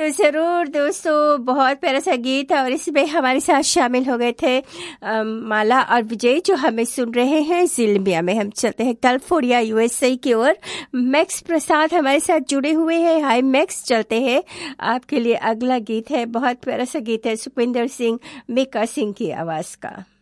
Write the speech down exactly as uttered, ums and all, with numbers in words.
तो जरूर दोस्तों, बहुत प्यारा सा गीत है और इसमें हमारे साथ शामिल हो गए थे माला और विजय जो हमें सुन रहे हैं जिलमिया में। हम चलते हैं कैलिफोर्निया यूएसए की ओर। मैक्स प्रसाद हमारे साथ जुड़े हुए हैं। हाय मैक्स, चलते हैं आपके लिए अगला गीत है। बहुत प्यारा सा गीत है सुखविंदर सिंह, मीका सिंह की आवाज का।